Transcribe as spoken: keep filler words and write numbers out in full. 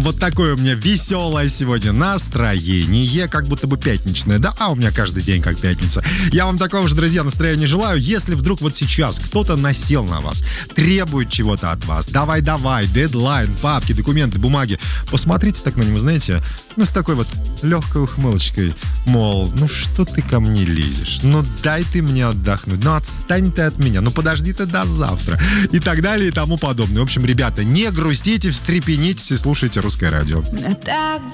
Вот такое у меня веселое сегодня настроение, как будто бы пятничное, да? А у меня каждый день как пятница. Я вам такого же, друзья, настроения желаю. Если вдруг вот сейчас кто-то насел на вас, требует чего-то от вас, давай-давай, дедлайн, папки, документы, бумаги, посмотрите так на него, знаете, ну, с такой вот легкой ухмылочкой, мол, ну, что ты ко мне лезешь? Ну, дай ты мне отдохнуть, ну, отстань ты от меня, ну, подожди ты до завтра, и так далее, и тому подобное. В общем, ребята, не грустите, встрепенитесь и слушайте «Русское радио». Так